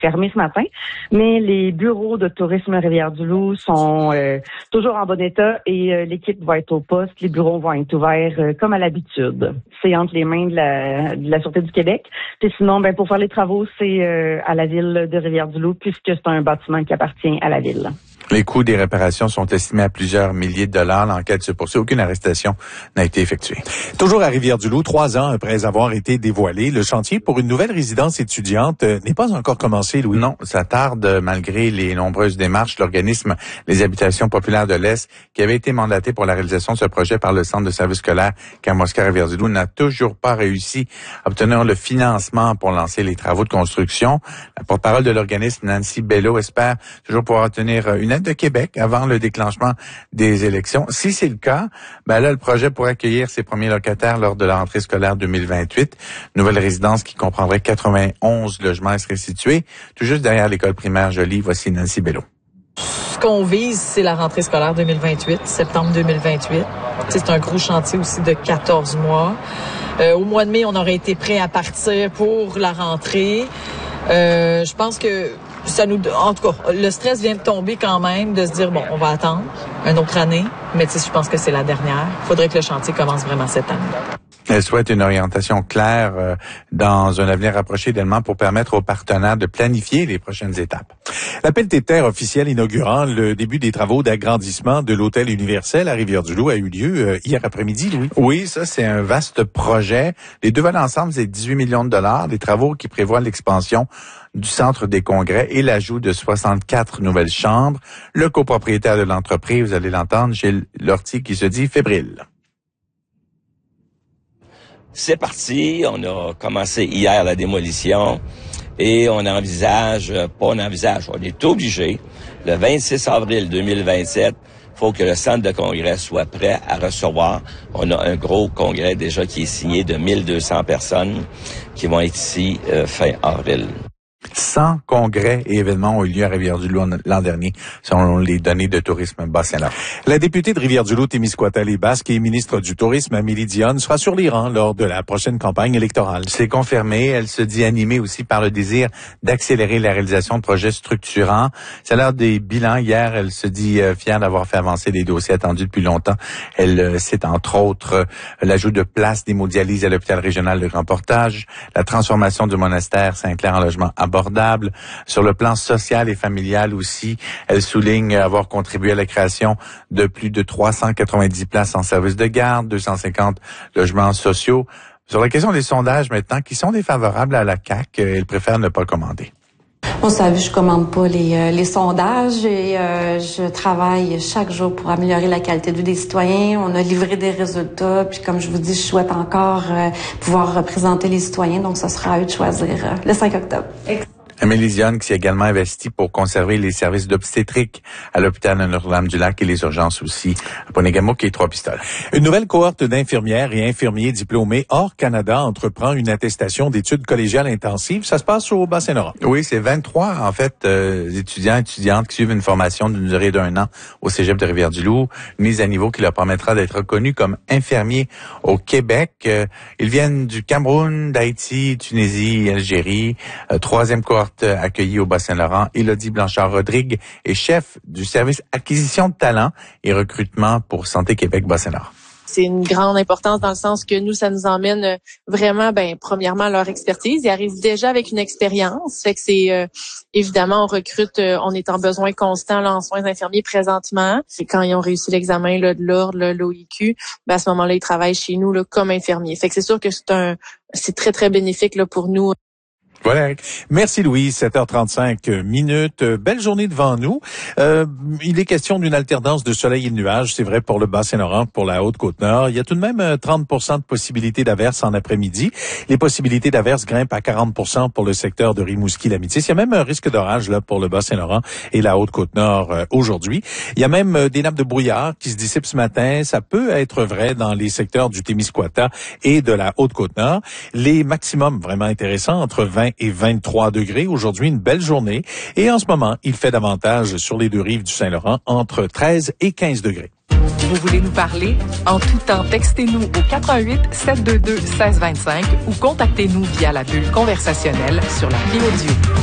fermé ce matin, mais les bureaux de tourisme Rivière-du-Loup sont toujours en bon état et l'équipe va être au poste. Les bureaux vont être ouverts comme à l'habitude. C'est entre les mains de la Sûreté du Québec. Et sinon, pour faire les travaux, c'est à la ville de Rivière-du-Loup puisque c'est un bâtiment qui appartient à la ville. Les coûts des réparations sont estimés à plusieurs milliers de dollars. L'enquête se poursuit. Aucune arrestation n'a été effectuée. Toujours à Rivière-du-Loup, 3 ans après avoir été dévoilé, le chantier pour une nouvelle résidence étudiante n'est pas encore commencé, Louis. Non, ça tarde malgré les nombreuses démarches. L'organisme Les Habitations populaires de l'Est, qui avait été mandaté pour la réalisation de ce projet par le Centre de services scolaires Kamoska Rivière-du-Loup, n'a toujours pas réussi à obtenir le financement pour lancer les travaux de construction. La porte-parole de l'organisme, Nancy Bello, espère toujours pouvoir obtenir une aide de Québec avant le déclenchement des élections. Si c'est le cas, là, le projet pourrait accueillir ses premiers locataires lors de la rentrée scolaire 2028. Nouvelle résidence qui comprendrait 91 logements serait située tout juste derrière l'école primaire Joly. Voici Nancy Bello. Ce qu'on vise, c'est la rentrée scolaire 2028, septembre 2028. C'est un gros chantier aussi de 14 mois. Au mois de mai, on aurait été prêt à partir pour la rentrée. Je pense que en tout cas, le stress vient de tomber quand même, de se dire, on va attendre une autre année, mais je pense que c'est la dernière. Il faudrait que le chantier commence vraiment cette année. Elle souhaite une orientation claire dans un avenir rapproché également pour permettre aux partenaires de planifier les prochaines étapes. L'appel des terres officiel inaugurant le début des travaux d'agrandissement de l'Hôtel Universel à Rivière-du-Loup a eu lieu hier après-midi, Louis. Oui, ça, c'est un vaste projet. Les deux volets ensemble, c'est 18 millions de dollars. Des travaux qui prévoient l'expansion du centre des congrès et l'ajout de 64 nouvelles chambres. Le copropriétaire de l'entreprise, vous allez l'entendre, Gilles Lortie, qui se dit fébrile. C'est parti, on a commencé hier la démolition et on est obligé, le 26 avril 2027, faut que le centre de congrès soit prêt à recevoir. On a un gros congrès déjà qui est signé de 1200 personnes qui vont être ici fin avril. 100 congrès et événements ont eu lieu à Rivière-du-Loup l'an dernier, selon les données de Tourisme Bas-Saint-Laurent. La députée de Rivière-du-Loup, Témiscouata-les-Basques et ministre du Tourisme, Amélie Dionne, sera sur les rangs lors de la prochaine campagne électorale. C'est confirmé. Elle se dit animée aussi par le désir d'accélérer la réalisation de projets structurants. C'est l'heure des bilans. Hier, elle se dit fière d'avoir fait avancer des dossiers attendus depuis longtemps. Elle cite entre autres l'ajout de places d'hémodialyse à l'hôpital régional de Grand Portage, la transformation du monastère Saint-Clair en logement abordable. Sur le plan social et familial aussi, elle souligne avoir contribué à la création de plus de 390 places en service de garde, 250 logements sociaux. Sur la question des sondages maintenant, qui sont défavorables à la CAQ, elle préfère ne pas commenter. Vous savez, je commande pas les sondages et je travaille chaque jour pour améliorer la qualité de vie des citoyens. On a livré des résultats, puis comme je vous dis, je souhaite encore pouvoir représenter les citoyens, donc ce sera à eux de choisir le 5 octobre. Amélie Dionne qui s'est également investie pour conserver les services d'obstétrique à l'hôpital de Notre-Dame-du-Lac et les urgences aussi à Ponegamo qui est Trois-Pistoles. Une nouvelle cohorte d'infirmières et infirmiers diplômés hors Canada entreprend une attestation d'études collégiales intensives. Ça se passe au Bas-Saint-Laurent. Oui, c'est 23 en fait étudiants et étudiantes qui suivent une formation d'une durée d'1 an au Cégep de Rivière-du-Loup, une mise à niveau qui leur permettra d'être reconnus comme infirmiers au Québec. Ils viennent du Cameroun, d'Haïti, Tunisie, Algérie. Troisième cohorte accueillie au Bas-Saint-Laurent. Élodie Blanchard-Rodrigue est chef du service acquisition de talents et recrutement pour Santé Québec Bas-Saint-Laurent. C'est une grande importance dans le sens que nous, ça nous emmène vraiment, premièrement, leur expertise. Ils arrivent déjà avec une expérience. Fait que c'est, évidemment, on recrute, on est en besoin constant là, en soins infirmiers présentement. Et quand ils ont réussi l'examen là, de l'ordre, l'OIQ, à ce moment-là, ils travaillent chez nous là, comme infirmiers. Fait que c'est sûr que c'est très, très bénéfique là, pour nous. Voilà. Merci Louis, 7h35 minutes. Belle journée devant nous. Il est question d'une alternance de soleil et de nuages, c'est vrai pour le Bas-Saint-Laurent, pour la Haute-Côte-Nord. Il y a tout de même 30% de possibilités d'averses en après-midi. Les possibilités d'averses grimpent à 40% pour le secteur de Rimouski-Lamitis. Il y a même un risque d'orage là pour le Bas-Saint-Laurent et la Haute-Côte-Nord aujourd'hui. Il y a même des nappes de brouillard qui se dissipent ce matin. Ça peut être vrai dans les secteurs du Témiscouata et de la Haute-Côte-Nord. Les maximums vraiment intéressants entre 20 et 23 degrés. Aujourd'hui, une belle journée. Et en ce moment, il fait davantage sur les deux rives du Saint-Laurent, entre 13 et 15 degrés. Vous voulez nous parler? En tout temps, textez-nous au 88 722 1625 ou contactez-nous via la bulle conversationnelle sur l'appli audio.